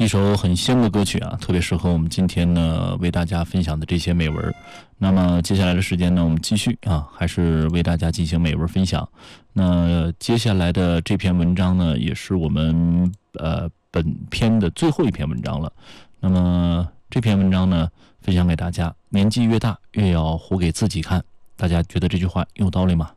一首很香的歌曲啊，特别适合我们今天呢为大家分享的这些美文。那么接下来的时间呢，我们继续啊，还是为大家进行美文分享。那接下来的这篇文章呢，也是我们本篇的最后一篇文章了。那么这篇文章呢，分享给大家：年纪越大，越要活给自己看。大家觉得这句话有道理吗？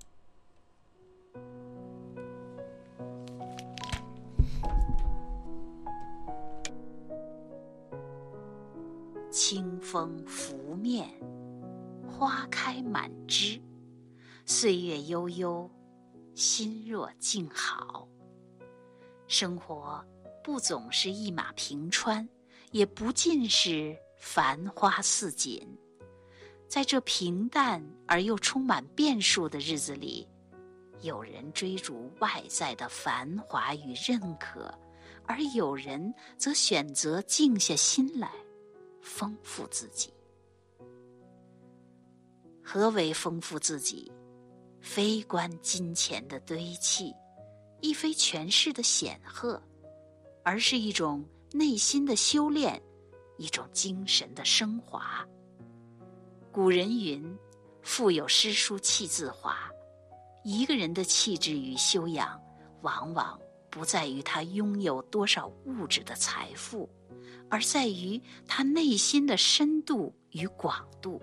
清风拂面，花开满枝，岁月悠悠，心若静好。生活不总是一马平川，也不尽是繁花似锦。在这平淡而又充满变数的日子里，有人追逐外在的繁华与认可，而有人则选择静下心来丰富自己。何为丰富自己？非观金钱的堆砌，亦非权势的显赫，而是一种内心的修炼，一种精神的升华。古人云：腹有诗书气自华。一个人的气质与修养，往往不在于他拥有多少物质的财富，而在于他内心的深度与广度。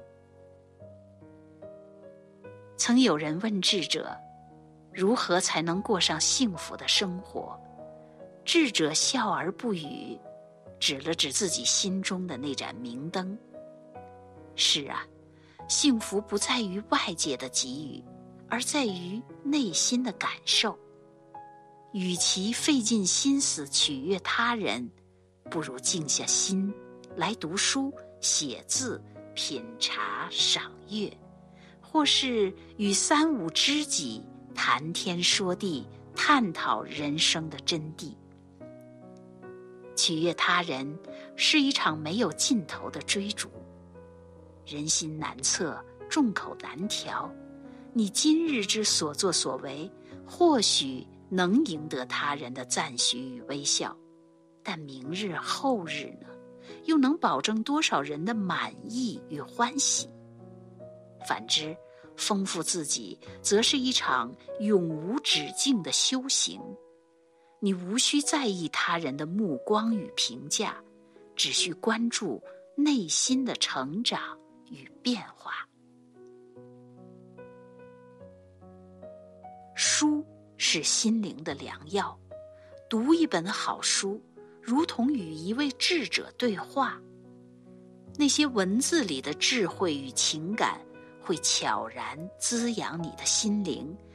曾有人问智者，如何才能过上幸福的生活？智者笑而不语，指了指自己心中的那盏明灯。是啊，幸福不在于外界的给予，而在于内心的感受。与其费尽心思取悦他人，不如静下心来读书、写字、品茶、赏月，或是与三五知己谈天说地，探讨人生的真谛。取悦他人是一场没有尽头的追逐，人心难测，众口难调。你今日之所作所为，或许能赢得他人的赞许与微笑，但明日后日呢，又能保证多少人的满意与欢喜？反之，丰富自己则是一场永无止境的修行。你无需在意他人的目光与评价，只需关注内心的成长与变化。书是心灵的良药，读一本好书，如同与一位智者对话。那些文字里的智慧与情感，会悄然滋养你的心灵，